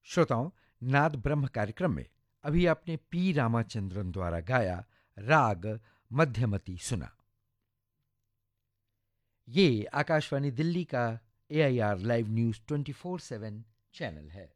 श्रोताओं, नाद ब्रह्म कार्यक्रम में अभी आपने पी रामाचंद्रन द्वारा गाया राग मध्यमती सुना। ये आकाशवाणी दिल्ली का एआईआर लाइव न्यूज 24/7 चैनल है।